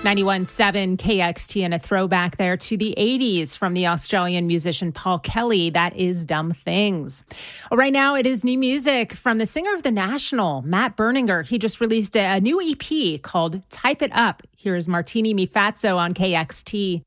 91.7 KXT, and a throwback there to the 80s from the Australian musician Paul Kelly. That is Dumb Things. Well, right now, it is new music from the singer of The National, Matt Berninger. He just released a new EP called Type It Up. Here's Martini Mi Fazzo on KXT.